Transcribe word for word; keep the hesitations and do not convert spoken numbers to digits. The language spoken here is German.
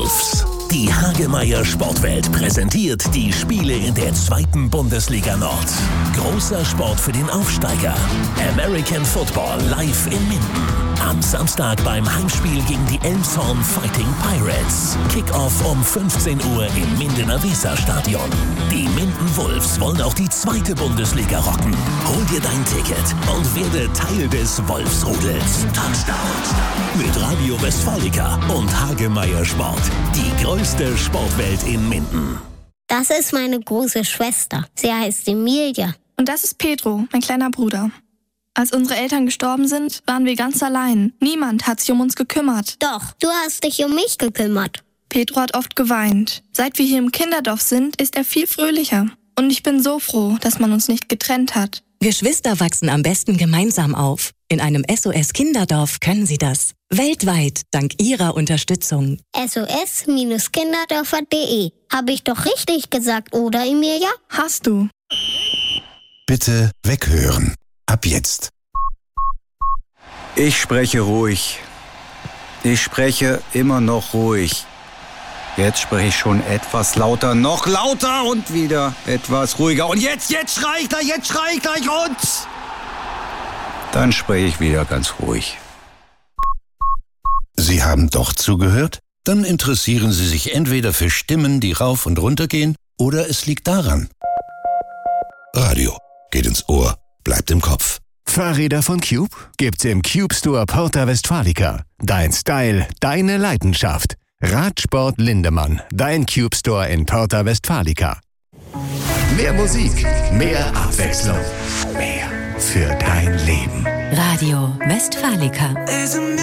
Wolves. Die Hagemeyer Sportwelt präsentiert die Spiele in der zweiten Bundesliga Nord. Großer Sport für den Aufsteiger. American Football live in Minden. Am Samstag beim Heimspiel gegen die Elmshorn Fighting Pirates. Kickoff um fünfzehn Uhr im Mindener Weserstadion. Die Minden Wolves wollen auch die zweite Bundesliga rocken. Hol dir dein Ticket und werde Teil des Wolfsrudels. Touchdown mit Radio Westfalica und Hagemeyer Sport. Die größte Sportwelt in Minden. Das ist meine große Schwester. Sie heißt Emilia. Und das ist Pedro, mein kleiner Bruder. Als unsere Eltern gestorben sind, waren wir ganz allein. Niemand hat sich um uns gekümmert. Doch, du hast dich um mich gekümmert. Pedro hat oft geweint. Seit wir hier im Kinderdorf sind, ist er viel fröhlicher. Und ich bin so froh, dass man uns nicht getrennt hat. Geschwister wachsen am besten gemeinsam auf. In einem S O S-Kinderdorf können sie das. Weltweit, dank ihrer Unterstützung. S O S Kinderdörfer punkt de. Habe ich doch richtig gesagt, oder Emilia? Hast du. Bitte weghören. Ab jetzt. Ich spreche ruhig. Ich spreche immer noch ruhig. Jetzt spreche ich schon etwas lauter, noch lauter und wieder etwas ruhiger. Und jetzt, jetzt schrei ich gleich, jetzt schrei ich gleich und... Dann spreche ich wieder ganz ruhig. Sie haben doch zugehört? Dann interessieren Sie sich entweder für Stimmen, die rauf und runter gehen, oder es liegt daran. Radio geht ins Ohr, bleibt im Kopf. Fahrräder von Cube gibt's im Cube Store Porta Westfalica. Dein Style, deine Leidenschaft. Radsport Lindemann, dein Cube Store in Porta Westfalica. Mehr Musik, mehr Abwechslung, mehr für dein Leben. Radio Westfalica.